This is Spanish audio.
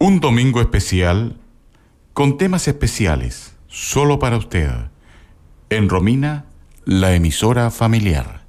Un domingo especial con temas especiales, solo para usted. En Romina, la emisora familiar.